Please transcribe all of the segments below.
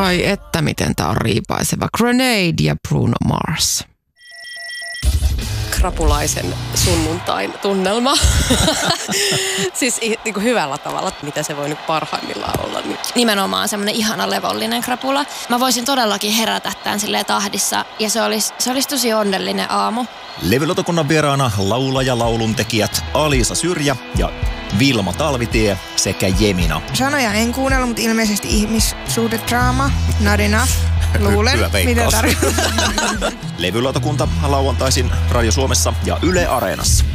Ai että miten tää on riipaiseva. Grenade ja Bruno Mars. Krapulaisen sunnuntain tunnelma. Siis niin kuin hyvällä tavalla, mitä se voi nyt parhaimmillaan olla. Niin. Nimenomaan semmoinen ihana levollinen krapula. Mä voisin todellakin herätä tämän silleen tahdissa ja se olisi tosi onnellinen aamu. Levylautakunnan vieraana laulaja lauluntekijät Alisa Syrjä ja Vilma Talvitie sekä Jemina. Sanoja en kuunnella, mutta ilmeisesti ihmissuhdedraama. Not enough. Luulen, mitä tarkoittaa. Levylautakunta lauantaisin Radio Suomessa ja Yle Areenassa.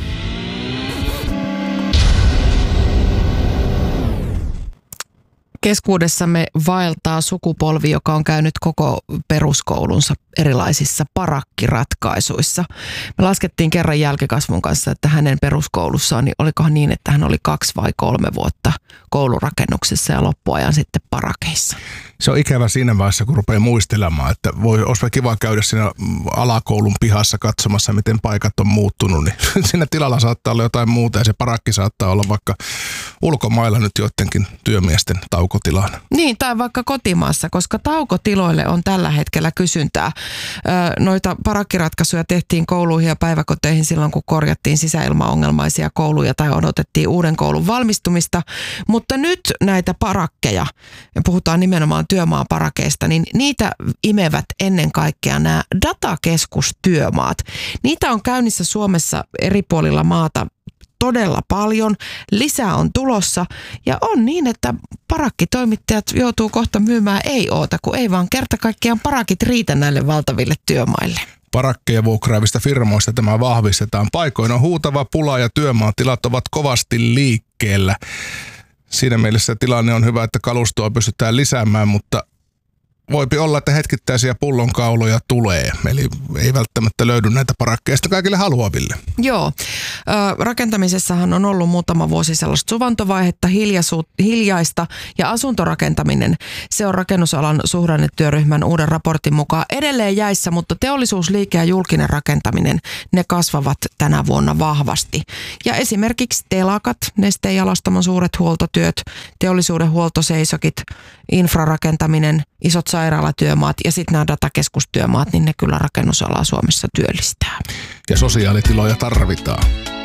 Keskuudessamme vaeltaa sukupolvi, joka on käynyt koko peruskoulunsa erilaisissa parakkiratkaisuissa. Me laskettiin kerran jälkikasvun kanssa, että hänen peruskoulussaan, niin olikohan niin, että hän oli 2 vai 3 vuotta koulurakennuksessa ja loppuajan sitten parakeissa. Se on ikävä siinä vaiheessa, kun rupeaa muistelemaan, että olisi kiva käydä siinä alakoulun pihassa katsomassa, miten paikat on muuttunut. Niin siinä tilalla saattaa olla jotain muuta ja se parakki saattaa olla vaikka ulkomailla nyt joidenkin työmiesten taukotilana. Niin, tai vaikka kotimaassa, koska taukotiloille on tällä hetkellä kysyntää. Noita parakkiratkaisuja tehtiin kouluihin ja päiväkoteihin silloin, kun korjattiin sisäilmaongelmaisia kouluja tai odotettiin uuden koulun valmistumista. Mutta nyt näitä parakkeja, ja puhutaan nimenomaan työmaan parakeista, niin niitä imevät ennen kaikkea nämä datakeskustyömaat. Niitä on käynnissä Suomessa eri puolilla maata todella paljon. Lisää on tulossa ja on niin, että parakkitoimittajat joutuu kohta myymään ei-oota, kun ei vaan kerta kaikkiaan parakit riitä näille valtaville työmaille. Parakkeja vuokraavista firmoista tämä vahvistetaan. Paikoin on huutava pula ja työmaatilat ovat kovasti liikkeellä. Siinä mielessä tilanne on hyvä, että kalustoa pystytään lisäämään, mutta voipi olla, että hetkittäisiä pullonkauloja tulee. Eli ei välttämättä löydy näitä parakkeista kaikille haluaville. Joo. Rakentamisessahan on ollut muutama vuosi sellaista suvantovaihetta, hiljaista ja asuntorakentaminen. Se on rakennusalan suhdannetyöryhmän uuden raportin mukaan edelleen jäissä, mutta teollisuusliike ja julkinen rakentaminen, ne kasvavat tänä vuonna vahvasti. Ja esimerkiksi telakat, Nesteen Jalostamon suuret huoltotyöt, teollisuuden huoltoseisokit, infrarakentaminen, isot sairaalatyömaat ja sitten nämä datakeskustyömaat, niin ne kyllä rakennusalaa Suomessa työllistää. Ja sosiaalitiloja tarvitaan.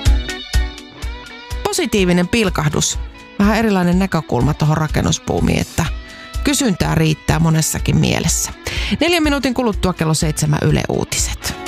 Positiivinen pilkahdus. Vähän erilainen näkökulma tuohon rakennusbuumiin, että kysyntää riittää monessakin mielessä. 4 minuutin kuluttua kello 7 Yle Uutiset.